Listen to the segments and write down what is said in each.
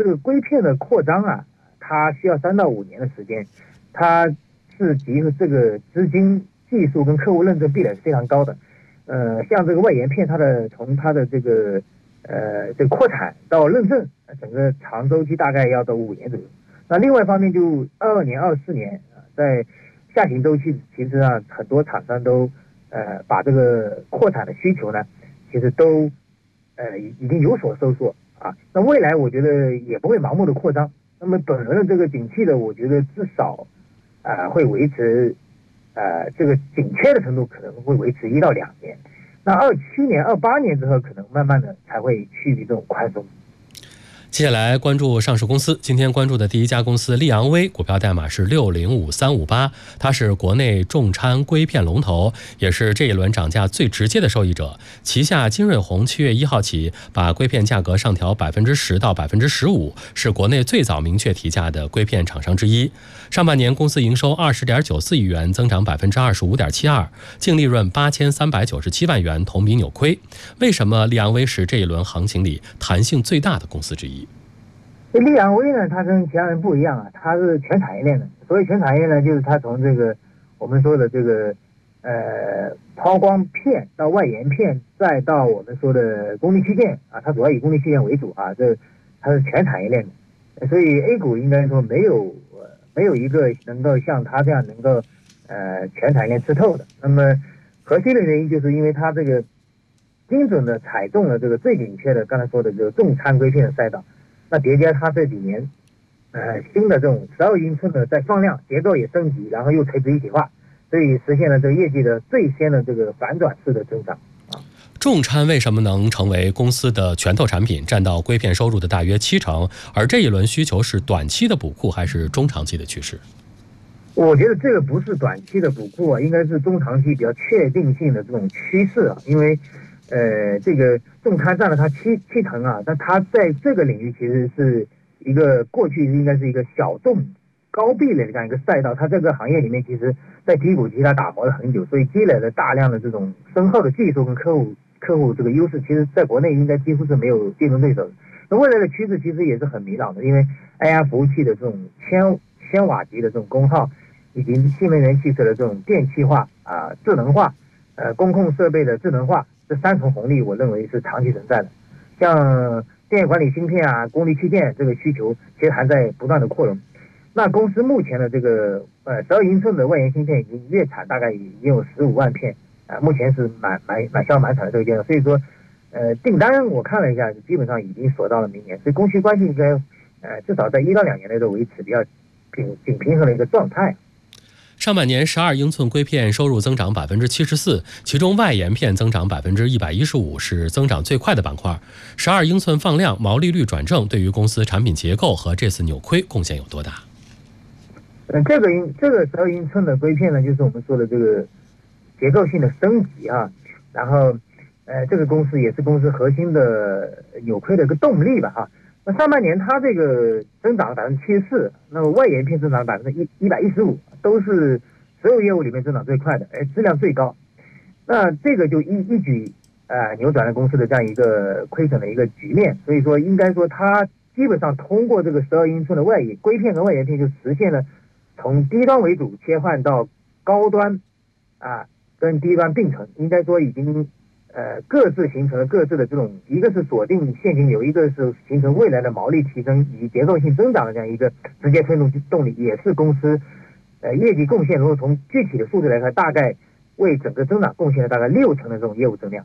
这个硅片的扩张啊，它需要3到5年的时间，它是集合这个资金、技术跟客户认证壁垒是非常高的。像这个外延片，从它的这个扩产到认证，整个长周期大概要到5年左右。那另外一方面，就22年、24年在下行周期，其实啊，很多厂商都把这个扩产的需求呢，其实都已经有所收缩啊。那未来我觉得也不会盲目的扩张。那么本轮的这个景气的，我觉得至少会维持这个紧缺的程度可能会维持1到2年。那27年、28年之后，可能慢慢的才会趋于这种宽松。 接下来关注上市公司，今天关注的第一家公司利昂威，股票代码是605358，它是国内重掺硅片龙头，也是这一轮涨价最直接的受益者。旗下金瑞虹7月1号起把硅片价格上调10%到15%，是国内最早明确提价的硅片厂商之一。上半年公司营收20.94亿元，增长25.72%，净利润8397万元，同比扭亏。为什么利昂威是这一轮行情里弹性最大的公司之一？ 利昂威呢，它跟其他人不一样啊，它是全产业链的。所谓全产业呢，就是它从这个我们说的这个抛光片到外延片，再到我们说的功率器件啊，它主要以功率器件为主啊，它是全产业链的。所以 A 股应该说没有一个能够像它这样能够全产业链吃透的。那么核心的原因就是因为它这个精准的踩中了这个最紧缺的刚才说的这个重掺硅片的赛道。那叠加它这几年新的这种12英寸的在放量，结构也升级，然后又垂直一体化，所以实现了这个业绩的最先的这个反转式的增长。 重掺为什么能成为公司的拳头产品，占到硅片收入的大约70%？而这一轮需求是短期的补库还是中长期的趋势？ 我觉得这个不是短期的补库啊，应该是中长期比较确定性的这种趋势啊。因为这个重掺占了它7成啊，但它在这个领域其实是一个过去应该是一个小众高壁垒的这样一个赛道。它这个行业里面其实在低谷期它打磨了很久，所以积累了大量的这种深厚的技术跟客户这个优势，其实在国内应该几乎是没有竞争对手的。那未来的趋势其实也是很明朗的，因为 AI 服务器的这种千瓦级的这种功耗，以及新能源汽车的这种电气化智能化公控设备的智能化，这3重红利我认为是长期存在的。像电源管理芯片啊、功率器件这个需求其实还在不断的扩容。那公司目前的这个12英寸的外延芯片已经月产大概已经有15万片目前是满销满产的这个阶段。所以说订单我看了一下，基本上已经锁到了明年，所以供需关系应该至少在1到2年内都维持比较挺平衡的一个状态。 上半年12英寸硅片收入增长74%，其中外延片增长115%，是增长最快的板块。12英寸放量，毛利率转正，对于公司产品结构和这次扭亏贡献有多大？ 这个12英寸的硅片呢，就是我们说的这个结构性的升级啊，然后这个公司也是公司核心的扭亏的一个动力吧哈。那上半年它这个增长了74%，那么外延片增长了115%，都是所有业务里面增长最快的，质量最高。那这个就一举扭转了公司的这样一个亏损的一个局面。所以说应该说它基本上通过这个12英寸的硅片和外延片就实现了从低端为主切换到高端跟低端并存，应该说已经各自形成了各自的这种，一个是锁定现金流，一个是形成未来的毛利提升以及结构性增长的这样一个直接推动动力，也是公司业绩贡献。如果从具体的数字来看，大概为整个增长贡献了大概60%的这种业务增量。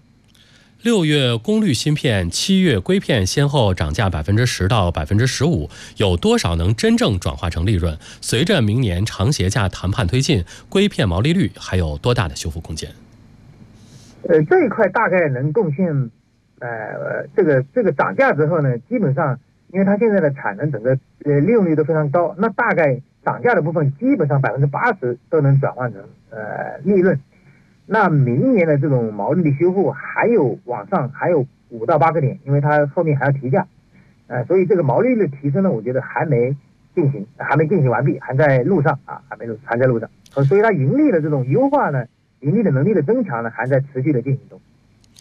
6月功率芯片、7月硅片先后涨价10%到15%，有多少能真正转化成利润？随着明年长协价谈判推进，硅片毛利率还有多大的修复空间？ 这一块大概能贡献这个涨价之后呢，基本上因为它现在的产能整个利用率都非常高，那大概涨价的部分基本上80%都能转换成利润。那明年的这种毛利率修复还有往上还有5到8个点，因为它后面还要提价，所以这个毛利率提升呢，我觉得还没进行完毕，还在路上还在路上。所以它盈利的这种优化呢，盈利的能力的增强呢，还在持续的进行中。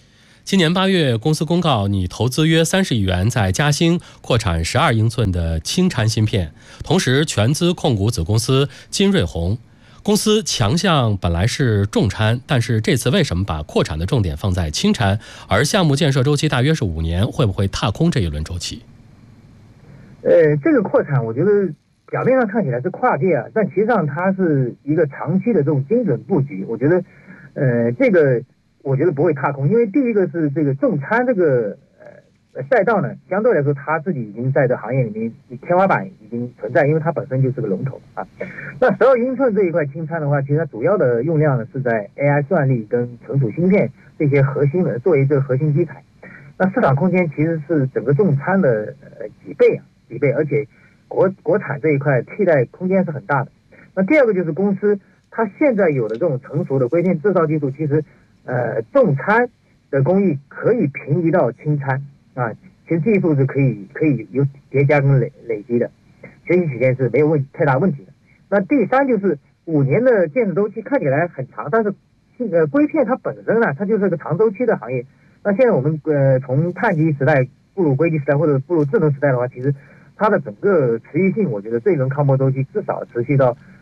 今年8月，公司公告拟投资约30亿元在嘉兴扩产12英寸的轻钨芯片，同时全资控股子公司金瑞虹。公司强项本来是重钨，但是这次为什么把扩产的重点放在轻钨？而项目建设周期大约是5年，会不会踏空这一轮周期？ 这个扩产，我觉得表面上看起来是跨界啊，但其实上它是一个长期的这种精准布局。我觉得，这个我觉得不会踏空，因为第一个是这个重钨这个赛道呢，相对来说它自己已经在这行业里面天花板已经存在，因为它本身就是个龙头啊。那12英寸这一块轻钨的话，其实它主要的用量呢是在 AI 算力跟存储芯片这些核心的作为这个核心基材。那市场空间其实是整个重钨的几倍，而且国产这一块替代空间是很大的。那第二个就是公司它现在有的这种成熟的硅片制造技术，其实重钨的工艺可以平移到轻钨啊，其实技术是可以有叠加跟累积的，学习曲线是没有太大问题的。那第三就是5年的建设周期看起来很长，但是硅片它本身呢，它就是个长周期的行业。那现在我们从碳基时代步入硅基时代或者步入智能时代的话，其实它的整个持续性，我觉得这一轮抗波周期至少持续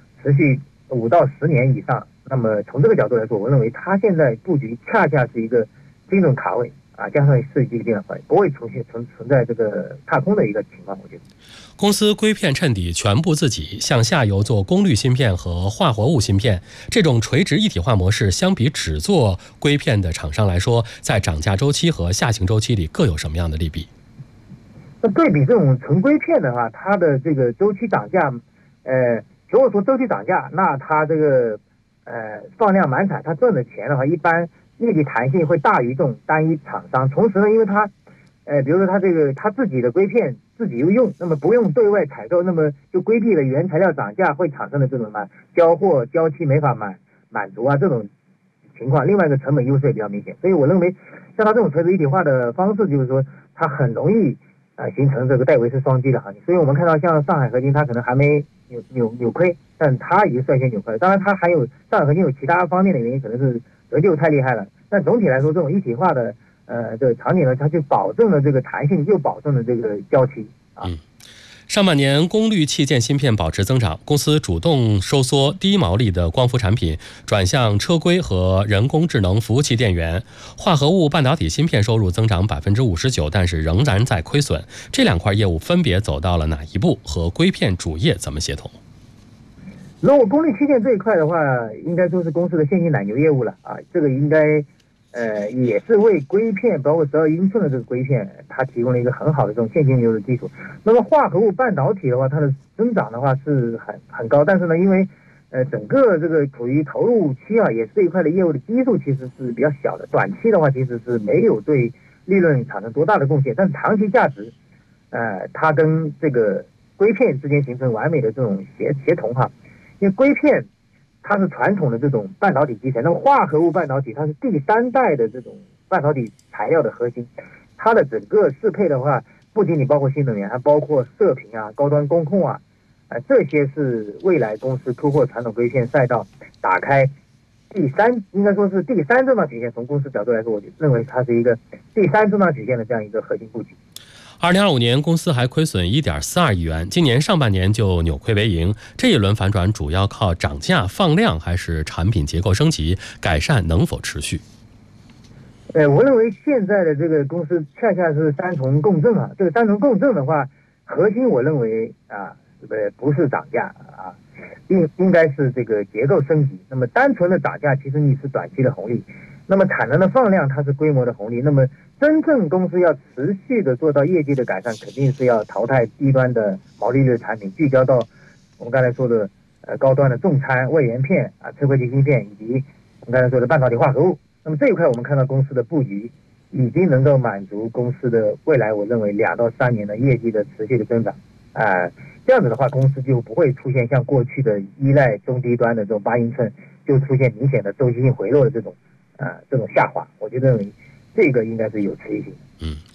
5到10年以上。那么从这个角度来说，我认为它现在布局恰恰是一个精准卡位啊，加上设计一定的反应，不会存在这个踏空的一个情况。我觉得公司硅片衬底全部自己，向下游做功率芯片和化合物芯片，这种垂直一体化模式相比只做硅片的厂商来说，在涨价周期和下行周期里各有什么样的利弊？ 那对比这种纯硅片的话，它的这个周期涨价，如果说周期涨价，那它这个放量满产，它赚的钱的话，一般业绩弹性会大于这种单一厂商。同时呢，因为它比如说它自己的硅片自己又用，那么不用对外采购，那么就规避了原材料涨价会产生的这种交货交期没法满足啊这种情况。另外一个成本优势也比较明显，所以我认为像它这种垂直一体化的方式，就是说它很容易形成这个戴维斯双击的行情。所以我们看到像上海合金，它可能还没扭亏，但它已经率先扭亏了。当然它还有上海合金有其他方面的原因，可能是折旧太厉害了。但总体来说，这种一体化的这个场景呢，它就保证了这个弹性，又保证了这个交期啊。 上半年功率器件芯片保持增长，公司主动收缩低毛利的光伏产品，转向车规和人工智能服务器电源。化合物半导体芯片收入增长59%，但是仍然在亏损。这2块业务分别走到了哪一步？和硅片主业怎么协同？ 如果功率器件这一块的话，应该说是公司的现金奶牛业务了啊，这个应该也是为硅片，包括12英寸的这个硅片，它提供了一个很好的这种现金流的基础。那么化合物半导体的话，它的增长的话是很高，但是呢，因为整个这个处于投入期啊，也是这一块的业务的基数其实是比较小的，短期的话其实是没有对利润产生多大的贡献，但是长期价值，它跟这个硅片之间形成完美的这种协同哈，因为硅片它是传统的这种半导体基材，那么化合物半导体它是第3代的这种半导体材料的核心，它的整个适配的话，不仅仅包括新能源，还包括射频啊、高端工控啊，这些是未来公司突破传统硅片赛道，打开应该说是第3增长曲线。从公司角度来说，我就认为它是一个第3增长曲线的这样一个核心布局。 2025年公司还亏损1.42亿元，今年上半年就扭亏为盈。这一轮反转主要靠涨价放量，还是产品结构升级改善能否持续？ 我认为现在的这个公司恰恰是3重共振啊。这个3重共振的话，核心我认为不是涨价啊，应该是这个结构升级。那么单纯的涨价其实你是短期的红利，那么产能的放量它是规模的红利。那么真正公司要持续的做到业绩的改善，肯定是要淘汰低端的毛利率的产品，聚焦到我们刚才说的高端的重钨、位元片啊、车规级芯片以及我们刚才说的半导体化合物。那么这一块我们看到公司的布局已经能够满足公司的未来，我认为2到3年的业绩的持续的增长这样子的话，公司就不会出现像过去的依赖中低端的这种8英寸就出现明显的周期性回落的这种下滑。我觉得这个应该是有持续性的。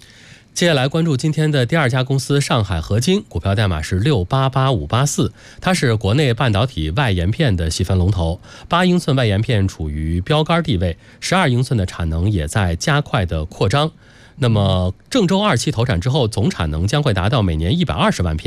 接下来关注今天的第二家公司上海合晶，股票代码是688584，它是国内半导体外延片的细分龙头，8英寸外延片处于标杆地位，12英寸的产能也在加快的扩张。那么郑州2期投产之后，总产能将会达到每年120万片。